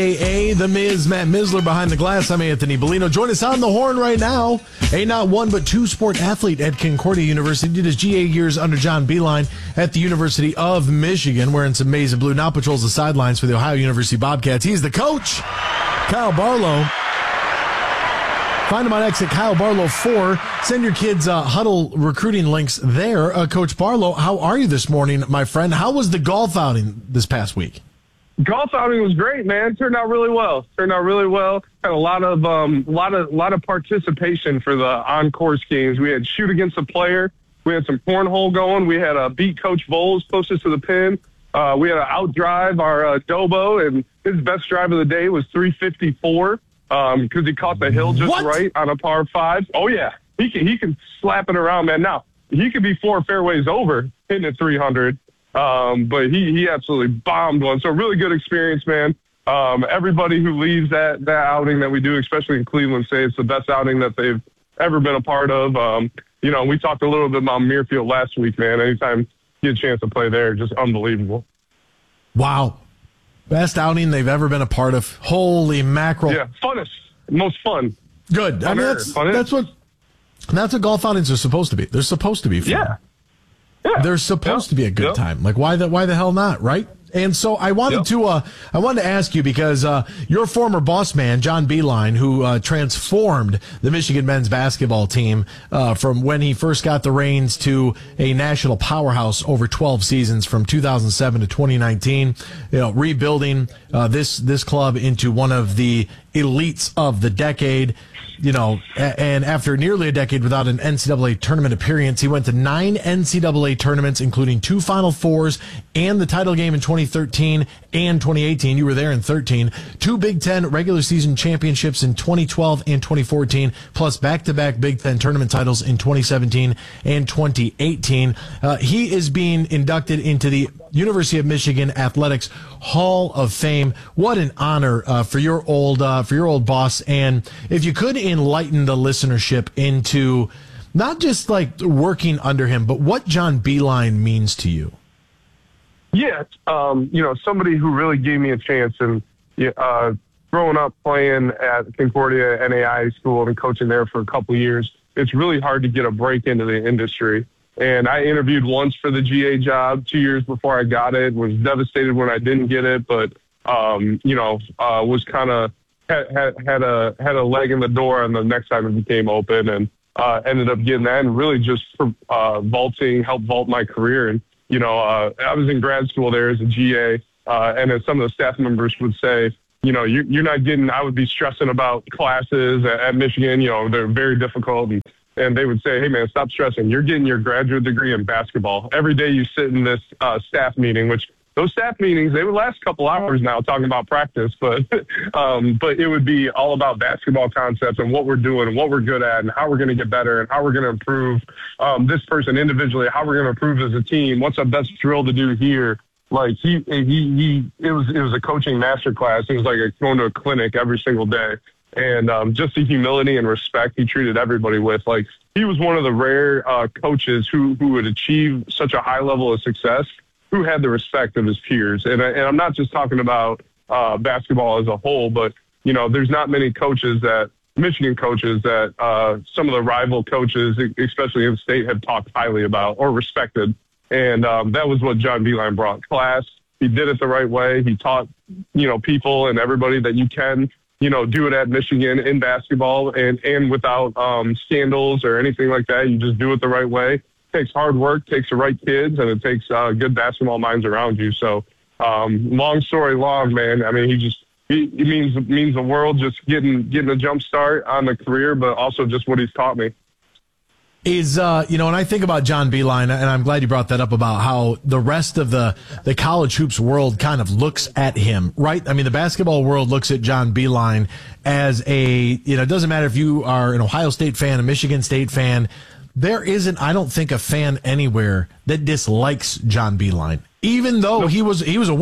The Miz, Matt Misler behind the glass. I'm Anthony Bellino. Join us on the horn right now. A not one but two sport athlete at Concordia University. Did his GA years under John Beilein at the University of Michigan, wearing some maize and blue. Now patrols the sidelines for the Ohio University Bobcats. He's the coach, Kyle Barlow. Find him on X at Kyle Barlow 4. Send your kids huddle recruiting links there. Coach Barlow, how are you this morning, my friend? How was the golf outing this past week? Golf outing was great, man. Turned out really well. Had a lot of participation for the on-course games. We had shoot against a player. We had some cornhole going. We had beat Coach Voles closest to the pin. We had an out drive our Dobo, and his best drive of the day was 354 because he caught the hill just right on a par 5. Oh yeah, he can slap it around, man. Now he could be 4 fairways over hitting at 300. But he absolutely bombed one. So really good experience, man. Everybody who leaves that outing that we do, especially in Cleveland, say it's the best outing that they've ever been a part of. We talked a little bit about Muirfield last week, man. Anytime you get a chance to play there, just unbelievable. Wow. Best outing they've ever been a part of. Holy mackerel. Yeah, funnest. Most fun. Good. I mean, that's what golf outings are supposed to be. They're supposed to be fun. Yeah. They're supposed to be a good time. Like, why the hell not, right? And so I wanted to ask you, because your former boss man, John Beilein, who transformed the Michigan men's basketball team from when he first got the reins to a national powerhouse over 12 seasons from 2007 to 2019, rebuilding this club into one of the elites of the decade. And after nearly a decade without an NCAA tournament appearance, he went to 9 NCAA tournaments, including 2 Final Fours and the title game in 2013 and 2018. You were there in 13. 2 Big Ten regular season championships in 2012 and 2014, plus back-to-back Big Ten tournament titles in 2017 and 2018. He is being inducted into the University of Michigan Athletics Hall of Fame. What an honor for your old boss. And if you could enlighten the listenership into not just like working under him, but what John Beilein means to you. Yeah, somebody who really gave me a chance, and growing up playing at Concordia NAI school and coaching there for a couple of years, it's really hard to get a break into the industry. And I interviewed once for the GA job 2 years before I got it, was devastated when I didn't get it, but, was kind of had a leg in the door on the next time it became open, and ended up getting that, and really just helped vault my career. And, I was in grad school there as a GA, and as some of the staff members would say, you're not getting, I would be stressing about classes at Michigan, they're very difficult. And they would say, hey, man, stop stressing. You're getting your graduate degree in basketball. Every day you sit in this staff meeting, which those staff meetings, they would last a couple hours now talking about practice, but it would be all about basketball concepts and what we're doing and what we're good at and how we're going to get better and how we're going to improve this person individually, how we're going to improve as a team, what's our best drill to do here. Like it was a coaching masterclass. It was like going to a clinic every single day. And just the humility and respect he treated everybody with. Like, he was one of the rare coaches who would achieve such a high level of success, who had the respect of his peers. And I'm not just talking about basketball as a whole, but, there's not many Michigan coaches that some of the rival coaches, especially in state, have talked highly about or respected. And that was what John Beilein brought. Class. He did it the right way. He taught, people and everybody that you can do it at Michigan in basketball and without scandals or anything like that. You just do it the right way. It takes hard work, takes the right kids, and it takes good basketball minds around you. So long story long, man. I mean, he means the world, just getting a jump start on the career, but also just what he's taught me. Is, when I think about John Beilein, and I'm glad you brought that up about how the rest of the college hoops world kind of looks at him, right? I mean, the basketball world looks at John Beilein as it doesn't matter if you are an Ohio State fan, a Michigan State fan. There isn't, I don't think, a fan anywhere that dislikes John Beilein, even though he was a winner.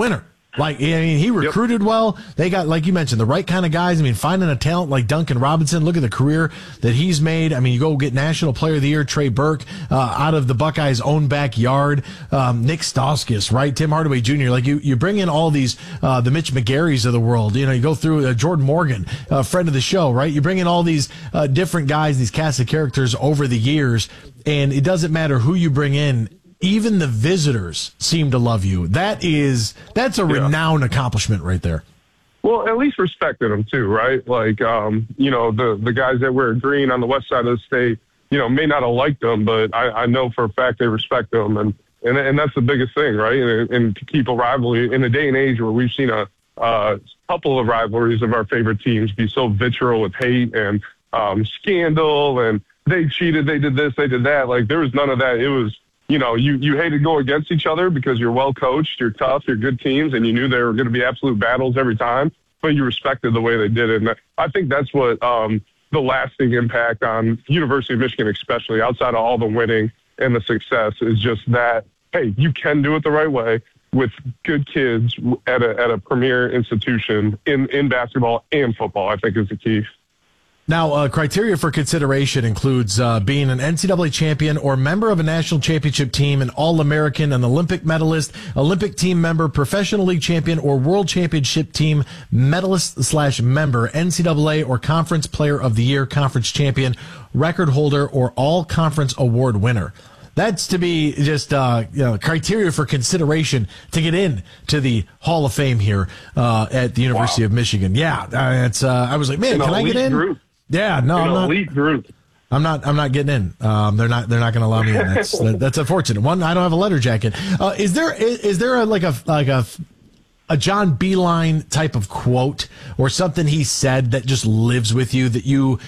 Like, I mean, he recruited well. They got, like you mentioned, the right kind of guys. I mean, finding a talent like Duncan Robinson, look at the career that he's made. I mean, you go get National Player of the Year, Trey Burke, out of the Buckeyes' own backyard. Nick Stauskas, right? Tim Hardaway Jr. Like, you bring in all these, the Mitch McGarrys of the world. You know, you go through Jordan Morgan, friend of the show, right? You bring in all these, different guys, these cast of characters over the years, and it doesn't matter who you bring in. Even the visitors seem to love you. That's a renowned accomplishment right there. Well, at least respected them too, right? Like, you know, the guys that wear green on the west side of the state, you know, may not have liked them, but I know for a fact they respect them, and that's the biggest thing, right? And to keep a rivalry in a day and age where we've seen a couple of rivalries of our favorite teams be so vitriol with hate and scandal, and they cheated, they did this, they did that. Like, there was none of that. It was, you know, you hated to go against each other because you're well coached, you're tough, you're good teams, and you knew there were going to be absolute battles every time, but you respected the way they did it. And I think that's what the lasting impact on University of Michigan, especially outside of all the winning and the success, is just that, hey, you can do it the right way with good kids at a premier institution in basketball and football, I think is the key. Now, criteria for consideration includes being an NCAA champion or member of a national championship team, an All-American, an Olympic medalist, Olympic team member, professional league champion, or world championship team medalist/member, NCAA or conference player of the year, conference champion, record holder, or all-conference award winner. That's to be just criteria for consideration to get in to the Hall of Fame here at the University of Michigan. Yeah, I was like, man, can I get in? Group. Yeah, no, I'm not. Elite group. I'm not getting in. They're not going to allow me in. That's unfortunate. One, I don't have a letter jacket. Is there a John Beilein type of quote or something he said that just lives with you, that you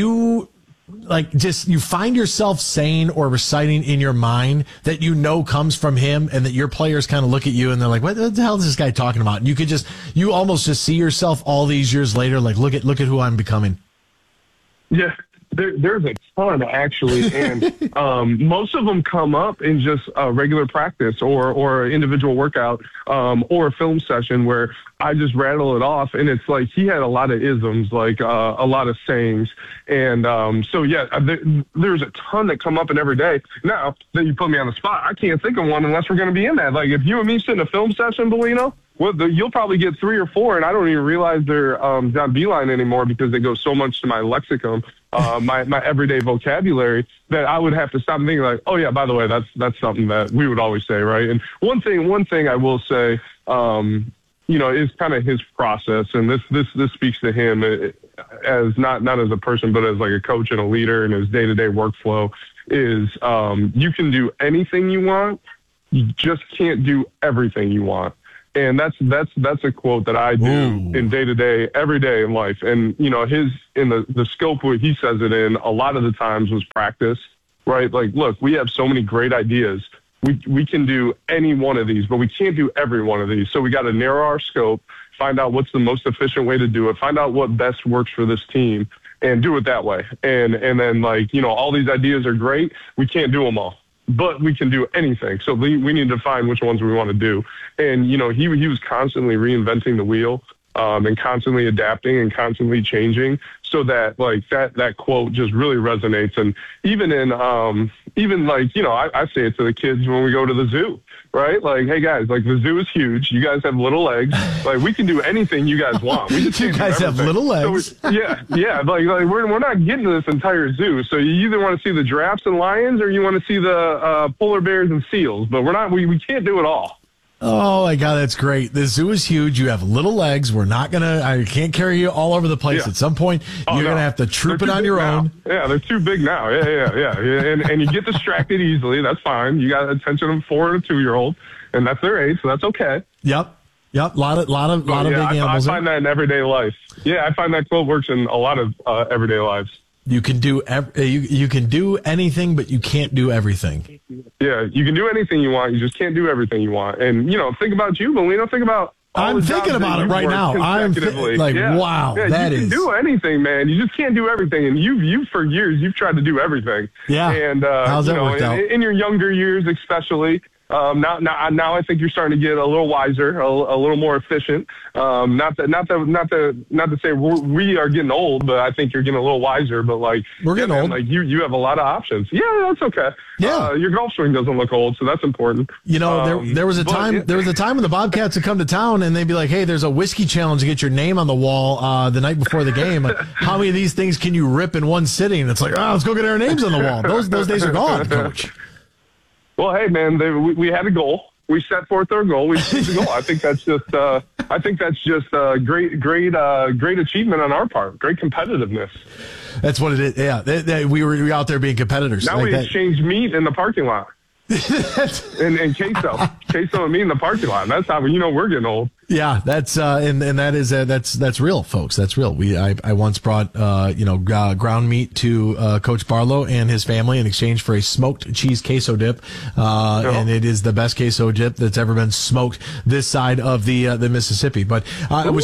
find yourself saying or reciting in your mind, that you know comes from him, and that your players kind of look at you and they're like, what the hell is this guy talking about? And you almost just see yourself all these years later, like, look at who I'm becoming. Yeah, there's a ton, actually, and most of them come up in just regular practice or individual workout or a film session where I just rattle it off, and it's like he had a lot of isms, like a lot of sayings, and so yeah, there's a ton that come up in every day. Now that you put me on the spot, I can't think of one unless we're going to be in that. Like, if you and me sit in a film session, Bellino, well, you'll probably get 3 or 4, and I don't even realize they're John Beilein anymore because they go so much to my lexicon, my everyday vocabulary, that I would have to stop and think like, oh yeah, by the way, that's something that we would always say, right? And one thing I will say, you know, is kind of his process, and this speaks to him as not as a person, but as like a coach and a leader, and his day-to-day workflow is you can do anything you want, you just can't do everything you want. And that's a quote that I do in day-to-day, every day in life. And, you know, in the scope where he says it in, a lot of the times was practice, right? Like, look, we have so many great ideas. We can do any one of these, but we can't do every one of these. So we got to narrow our scope, find out what's the most efficient way to do it, find out what best works for this team, and do it that way. And then, like, you know, all these ideas are great. We can't do them all, but we can do anything. So we need to find which ones we want to do. And, you know, he was constantly reinventing the wheel and constantly adapting and constantly changing, so that, like, that quote just really resonates. And even like, you know, I say it to the kids when we go to the zoo, right? Like, hey guys, like, the zoo is huge. You guys have little legs. Like, we can do anything you guys want. We just you guys have little legs. So yeah. Like we're not getting to this entire zoo. So you either want to see the giraffes and lions, or you want to see the polar bears and seals. But we can't do it all. Oh my God, that's great. The zoo is huge. You have little legs. I can't carry you all over the place. At some point, you're going to have to troop it on your own. Yeah, they're too big now. Yeah. And you get distracted easily. That's fine. You got attention of a 4 and a 2-year-old, and that's their age, so that's okay. Yep. A lot of big animals. I find that in everyday life. Yeah, I find that quote works in a lot of everyday lives. You can do you can do anything, but you can't do everything. Yeah, you can do anything you want. You just can't do everything you want. And, you know, think about you, Bellino. Think about. I'm thinking about it right now. I'm wow, that is. You can do anything, man. You just can't do everything. And you for years, you've tried to do everything. Yeah. And how's that worked out? In your younger years, especially. Now I think you're starting to get a little wiser, a little more efficient. Not to say we are getting old, but I think you're getting a little wiser. But like we're getting old. Like you have a lot of options. Yeah, that's okay. Yeah, your golf swing doesn't look old, so that's important. You know, there was a time when the Bobcats would come to town and they'd be like, "Hey, there's a whiskey challenge to get your name on the wall the night before the game. Like, how many of these things can you rip in one sitting?" And it's like, "Oh, let's go get our names on the wall." Those days are gone, Coach. Well, hey, man, we had a goal. We set forth our goal. We achieved the goal. I think that's just a great achievement on our part. Great competitiveness. That's what it is. Yeah, we were out there being competitors. Now we exchanged meat in the parking lot. and queso and me in the parking lot. That's how we're getting old. Yeah, that's and that is that's real, folks. That's real. I once brought ground meat to Coach Barlow and his family in exchange for a smoked cheese queso dip, and it is the best queso dip that's ever been smoked this side of the Mississippi. But I was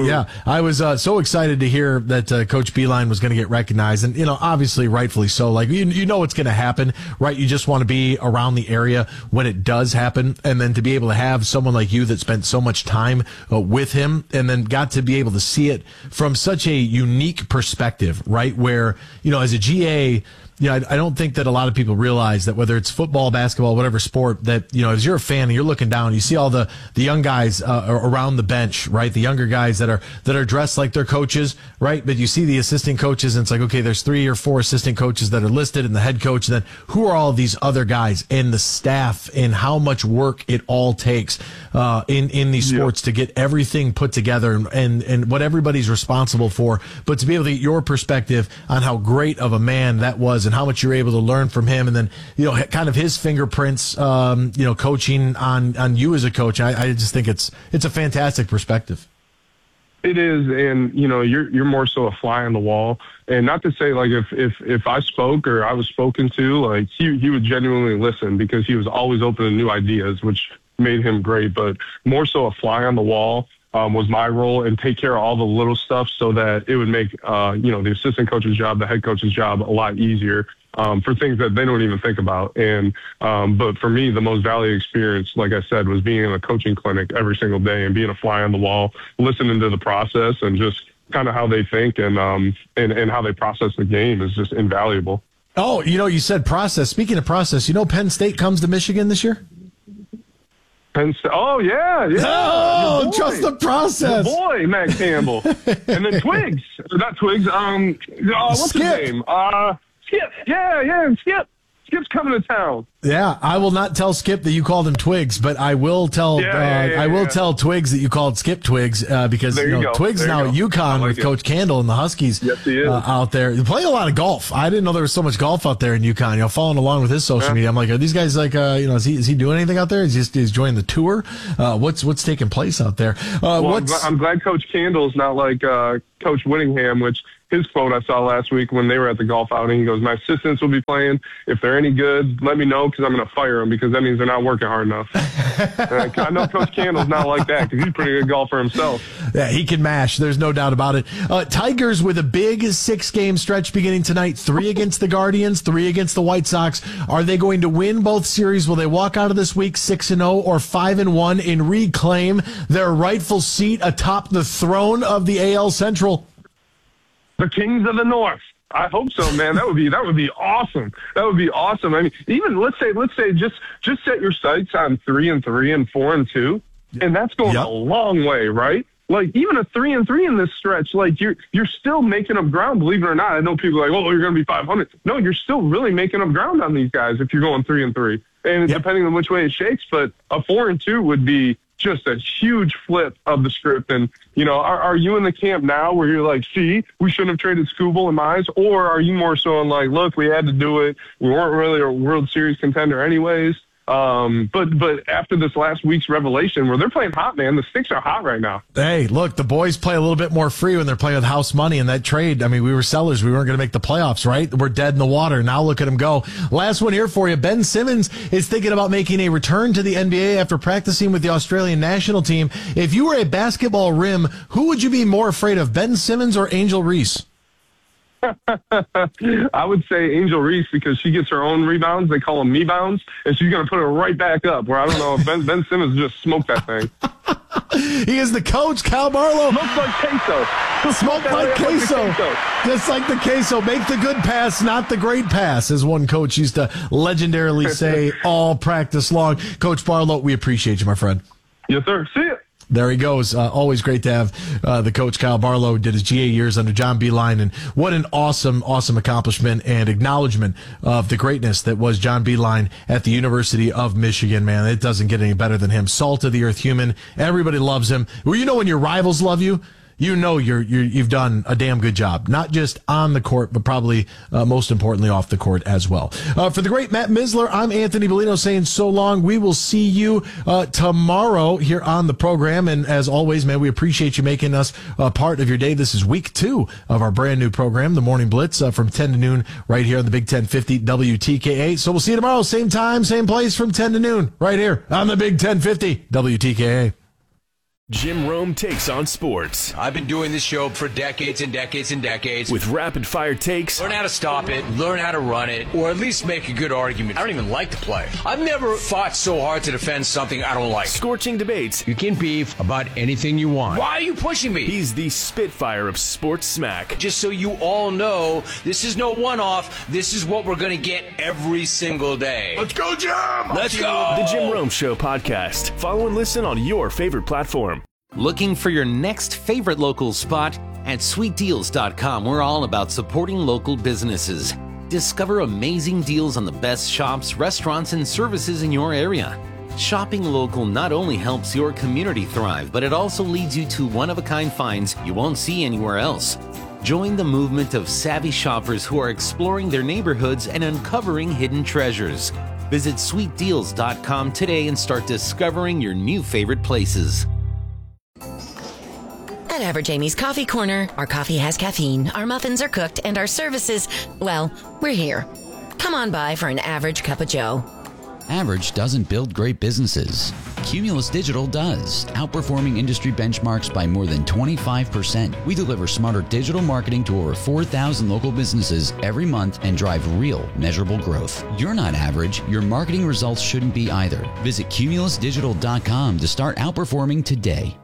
so excited to hear that Coach Beilein was going to get recognized, and obviously rightfully so. Like you know what's going to happen, right? You just want to be around the area when it does happen, and then to be able to have someone like you that spent so much time with him and then got to be able to see it from such a unique perspective, right? Where, as a GA, I don't think that a lot of people realize that whether it's football, basketball, whatever sport, that, as you're a fan and you're looking down, you see all the young guys around the bench, right? The younger guys that are dressed like their coaches, right? But you see the assistant coaches and it's like, okay, there's 3 or 4 assistant coaches that are listed and the head coach. And then who are all these other guys and the staff and how much work it all takes in these sports to get everything put together and what everybody's responsible for. But to be able to get your perspective on how great of a man that was and how much you're able to learn from him, and then kind of his fingerprints, coaching on you as a coach. I just think it's a fantastic perspective. It is, and you're more so a fly on the wall. And not to say like if I spoke or I was spoken to, like he would genuinely listen because he was always open to new ideas, which made him great. But more so a fly on the wall was my role, and take care of all the little stuff so that it would make the assistant coach's job, the head coach's job a lot easier for things that they don't even think about. And but for me, the most valuable experience, like I said, was being in a coaching clinic every single day and being a fly on the wall, listening to the process and just kind of how they think and how they process the game is just invaluable. Oh, you said process. Speaking of process, Penn State comes to Michigan this year? Penn State. Oh, yeah. Oh, trust the process. Your boy, Matt Campbell. And then Twigs. Not Twigs. What's Skip. his name? Skip. Yeah, Skip. Skip's coming to town. Yeah, I will not tell Skip that you called him Twigs, but I will tell tell Twigs that you called Skip Twigs because Twigs is now at UConn with Coach Candle and the Huskies. Yes, he is. Out there. They play a lot of golf. I didn't know there was so much golf out there in UConn. Following along with his social media, I'm like, are these guys like, is he doing anything out there? He's joining the tour. What's taking place out there? I'm glad Coach Candle's not like Coach Whittingham, which his quote I saw last week when they were at the golf outing. He goes, "My assistants will be playing. If they're any good, let me know because I'm going to fire them because that means they're not working hard enough." I know Coach Candle's not like that because he's a pretty good golfer himself. Yeah, he can mash. There's no doubt about it. Tigers with a big 6-game stretch beginning tonight. 3 against the Guardians, 3 against the White Sox. Are they going to win both series? Will they walk out of this week 6-0 or 5-1 and reclaim their rightful seat atop the throne of the AL Central? The Kings of the North. I hope so, man. That would be awesome. That would be awesome. I mean, even let's say just set your sights on 3-3 and 4-2, and that's going a long way, right? Like even a 3-3 in this stretch, like you're still making up ground. Believe it or not, I know people are like, oh, you're going to be 500. No, you're still really making up ground on these guys if you're going 3-3, and depending on which way it shakes. But a 4-2 would be just a huge flip of the script. And, are you in the camp now where you're like, see, we shouldn't have traded Skubal and Mize? Or are you more so in like, look, we had to do it. We weren't really a World Series contender anyways. But after this last week's revelation where they're playing hot, man, the sticks are hot right now. Hey, look, the boys play a little bit more free when they're playing with house money in that trade. I mean, we were sellers. We weren't going to make the playoffs, right? We're dead in the water. Now look at them go. Last one here for you. Ben Simmons is thinking about making a return to the NBA after practicing with the Australian national team. If you were a basketball rim, who would you be more afraid of, Ben Simmons or Angel Reese? I would say Angel Reese because she gets her own rebounds. They call them me bounds, and she's going to put it right back up. Where I don't know if Ben Simmons just smoked that thing. He is the coach, Kyle Barlow. Smoked like queso. Smoked like queso. Just like the queso. Make the good pass, not the great pass, as one coach used to legendarily say all practice long. Coach Barlow, we appreciate you, my friend. Yes, sir. See ya. There he goes. Always great to have the coach, Kyle Barlow, did his GA years under John Beilein. And what an awesome accomplishment and acknowledgement of the greatness that was John Beilein at the University of Michigan, man. It doesn't get any better than him. Salt of the earth human. Everybody loves him. Well, you know when your rivals love you? You know you've done a damn good job, not just on the court, but probably most importantly off the court as well. For the great Matt Misler, I'm Anthony Bellino saying so long. We will see you tomorrow here on the program. And as always, man, we appreciate you making us a part of your day. This is week 2 of our brand new program, the Morning Blitz, from 10 to noon right here on the Big 1050 WTKA. So we'll see you tomorrow, same time, same place from 10 to noon right here on the Big 1050 WTKA. Jim Rome takes on sports. I've been doing this show for decades and decades and decades. With rapid-fire takes. Learn how to stop it, learn how to run it, or at least make a good argument. I don't even like to play. I've never fought so hard to defend something I don't like. Scorching debates. You can beef about anything you want. Why are you pushing me? He's the Spitfire of sports smack. Just so you all know, this is no one-off. This is what we're going to get every single day. Let's go, Jim! Let's go! The Jim Rome Show podcast. Follow and listen on your favorite platform. Looking for your next favorite local spot? At sweetdeals.com, we're all about supporting local businesses. Discover amazing deals on the best shops, restaurants, and services in your area. Shopping local not only helps your community thrive, but it also leads you to one-of-a-kind finds you won't see anywhere else. Join the movement of savvy shoppers who are exploring their neighborhoods and uncovering hidden treasures. Visit sweetdeals.com today and start discovering your new favorite places. At Average Amy's Coffee Corner, our coffee has caffeine, our muffins are cooked, and our services, well, we're here. Come on by for an average cup of joe. Average doesn't build great businesses. Cumulus Digital does, outperforming industry benchmarks by more than 25%. We deliver smarter digital marketing to over 4,000 local businesses every month and drive real, measurable growth. You're not average. Your marketing results shouldn't be either. Visit cumulusdigital.com to start outperforming today.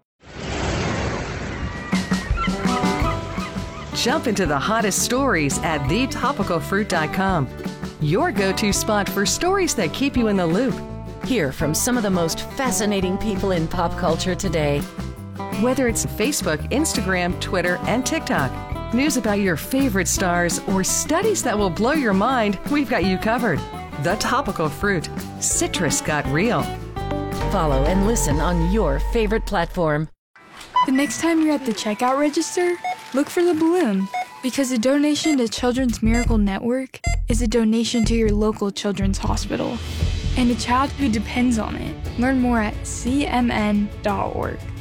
Jump into the hottest stories at thetopicalfruit.com. Your go-to spot for stories that keep you in the loop. Hear from some of the most fascinating people in pop culture today. Whether it's Facebook, Instagram, Twitter, and TikTok, news about your favorite stars, or studies that will blow your mind, we've got you covered. The Topical Fruit. Citrus got real. Follow and listen on your favorite platform. The next time you're at the checkout register, look for the balloon, because a donation to Children's Miracle Network is a donation to your local children's hospital and a child who depends on it. Learn more at cmn.org.